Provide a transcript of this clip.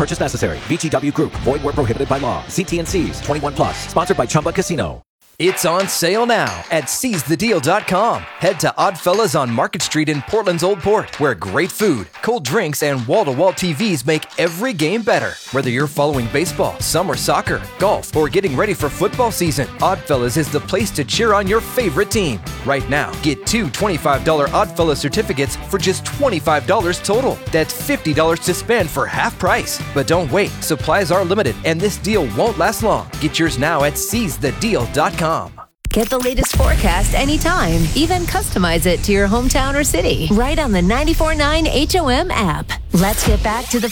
purchase necessary. VGW Group. Void where prohibited by law. See T&Cs. 21 plus. Sponsored by Chumba Casino. It's on sale now at seizethedeal.com. Head to Oddfellas on Market Street in Portland's Old Port, where great food, cold drinks, and wall-to-wall TVs make every game better. Whether you're following baseball, summer soccer, golf, or getting ready for football season, Oddfellas is the place to cheer on your favorite team. Right now, get 2 $25 Oddfellas certificates for just $25 total. That's $50 to spend for half price. But don't wait. Supplies are limited, and this deal won't last long. Get yours now at seizethedeal.com. Get the latest forecast anytime. Even customize it to your hometown or city. Right on the 94.9 HOM app. Let's get back to the